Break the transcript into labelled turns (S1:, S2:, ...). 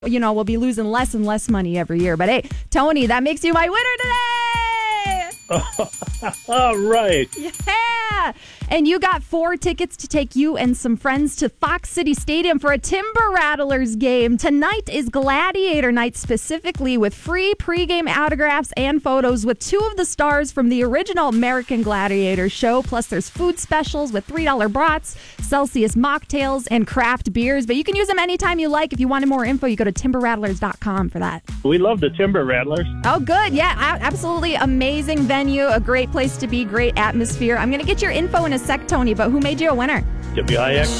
S1: we'll be losing less and less money every year. But hey, Tony, that makes you my winner today.
S2: All right.
S1: Yeah. And you got 4 tickets to take you and some friends to Fox City Stadium for a Timber Rattlers game. Tonight is Gladiator Night, specifically with free pregame autographs and photos with 2 of the stars from the original American Gladiator show. Plus, there's food specials with $3 brats, Celsius mocktails, and craft beers. But you can use them anytime you like. If you wanted more info, you go to timberrattlers.com for that.
S2: We love the Timber Rattlers.
S1: Oh, good. Yeah, absolutely amazing venue, a great place to be, great atmosphere. I'm going to get your info in a sec, Tony, but who made you a winner?
S2: WIX.